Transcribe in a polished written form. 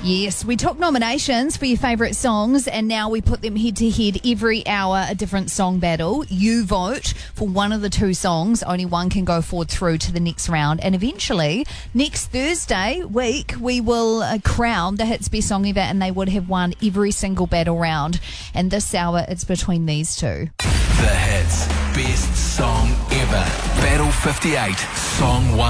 Yes, we took nominations for your favourite songs and now we put them head to head every hour, a different song battle. You vote for one of the two songs. Only one can go forward through to the next round. And eventually, next Thursday week, we will crown the Hits Best Song Ever, and they would have won every single battle round. And this hour, it's between these two. The Hits Best Song Ever. Battle 58, Song 1.